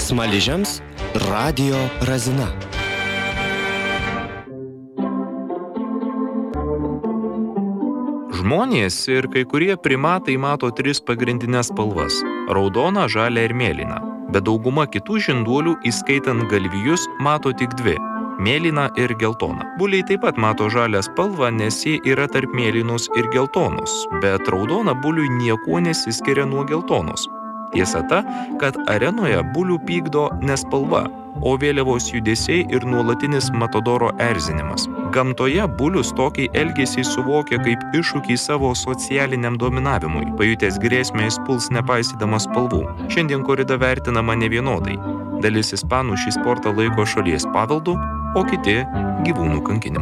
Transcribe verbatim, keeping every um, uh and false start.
Smaližiams radijo razina. Žmonės ir kai kurie primatai mato tris pagrindinės spalvas – raudoną, žalią ir mėlyną. Bet dauguma kitų žinduolių, įskaitant galvijus, mato tik dvi – mėlyną ir geltoną. Buliai taip pat mato žalią spalvą, nes jie yra tarp mėlynos ir geltonos, bet raudona buliui niekuo nesiskiria nuo geltonos. Tiesa ta, kad arenoje bulių pykdo ne spalva, o vėliavos judesiai ir nuolatinis matadoro erzinimas. Gamtoje bulius tokį elgesį suvokia kaip iššūkį savo socialiniam dominavimui. Pajutęs grėsmę jis puls nepaisydamas spalvų. Šiandien korida vertinama nevienodai. Dalis ispanų šį sportą laiko šalies paveldu, o kiti gyvūnų kankinimu.